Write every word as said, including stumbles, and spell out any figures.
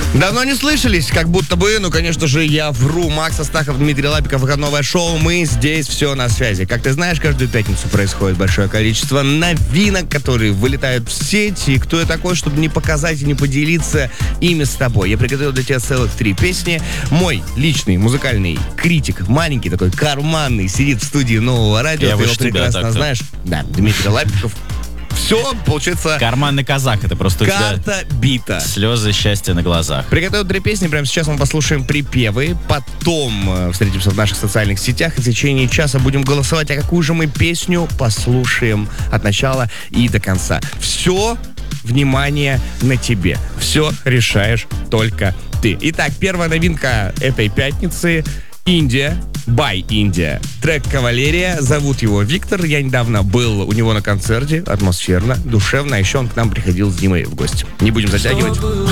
Давно не слышались, как будто бы, ну, конечно же, я вру. Макс Астахов, Дмитрий Лапиков, выходное шоу. Мы здесь, все на связи. Как ты знаешь, каждую пятницу происходит большое количество новинок, которые вылетают в сеть. И кто я такой, чтобы не показать и не поделиться ими с тобой? Я приготовил для тебя целых три песни. Мой личный музыкальный критик, маленький такой, карманный, сидит в студии Нового радио. Я ты его тебя прекрасно так-то. знаешь. Да, Дмитрий Лапиков. Все, получается... Карманный казах, это просто у тебя Карта бита. слезы счастья на глазах. Приготовил три песни, прямо сейчас мы послушаем припевы, потом э, встретимся в наших социальных сетях, и в течение часа будем голосовать, а какую же мы песню послушаем от начала и до конца. Все, внимание на тебе. Все решаешь только ты. Итак, первая новинка этой пятницы — Индия, by Индия. Трек «Кавалерия». Зовут его Виктор. Я недавно был у него на концерте. Атмосферно, душевно. А еще он к нам приходил с Димой в гости. Не будем затягивать.